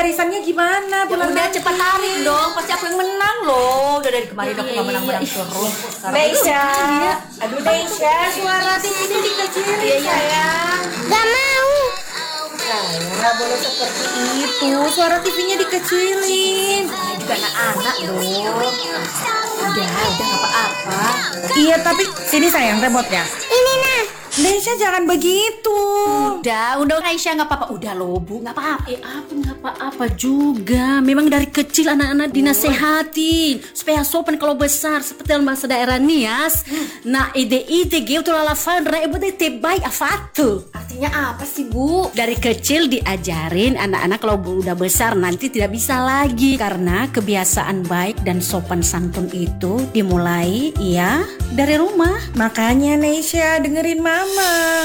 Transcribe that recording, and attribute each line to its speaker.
Speaker 1: arisannya gimana?
Speaker 2: Ya udah cepat tarik dong, pasti aku yang menang loh. Udah dari kemarin aku nggak menang-menang terus.
Speaker 1: Meisha, aduh Meisha, suara ini dikecilin sayang.
Speaker 3: Gak mau.
Speaker 1: Nggak boleh seperti itu, suara TV-nya dikecilin.
Speaker 2: Saya juga anak-anak loh. Udah nggak apa-apa.
Speaker 1: Iya tapi sini sayang remote-nya.
Speaker 3: Ini nah.
Speaker 1: Meisha jangan begitu.
Speaker 2: Udah Aisyah nggak apa-apa. Udah loh Bu, nggak apa-apa.
Speaker 4: Apa nggak apa-apa juga. Memang dari kecil anak-anak dinasehatin supaya sopan kalau besar seperti bahasa daerah Nias. Nah ide-ide gitu lala fadra ibu deh tebai afatu.
Speaker 2: Artinya apa sih Bu?
Speaker 4: Dari kecil diajarin anak-anak kalau udah besar nanti tidak bisa lagi karena kebiasaan baik dan sopan santun itu dimulai ya dari rumah.
Speaker 1: Makanya Meisha dengerin mama.